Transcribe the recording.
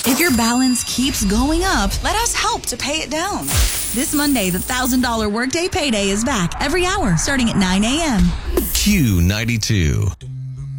If your balance keeps going up, let us help to pay it down. This Monday, the $1,000 Workday Payday is back every hour starting at 9 a.m. Q92.